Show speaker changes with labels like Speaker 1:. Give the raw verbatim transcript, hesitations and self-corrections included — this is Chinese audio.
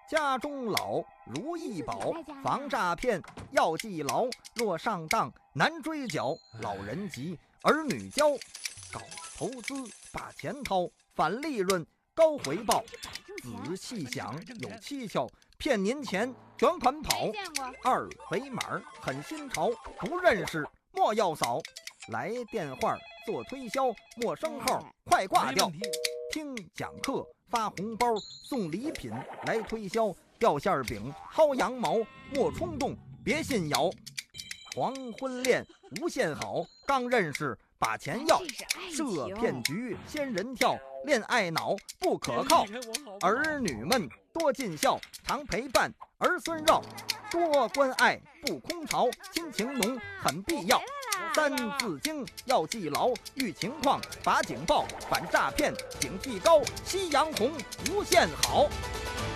Speaker 1: 家中老如意宝，防诈骗要记牢。若上当难追缴，老人急儿女教。搞投资把钱掏，返利润高回报。仔细想有蹊跷，骗您钱卷款跑。二维码很新潮，不认识莫要扫。来电话做推销，陌生号快挂掉。听讲课发红包，送礼品来推销。掉馅饼薅羊毛，莫冲动别信谣。黄昏恋无限好，刚认识把钱要。设骗局仙人跳，恋爱脑不可靠。儿女们多尽孝，常陪伴儿孙绕。多关爱不空巢，亲情浓很必要。三字经要记牢，遇情况把警报，反诈骗警惕高。夕阳红无限好。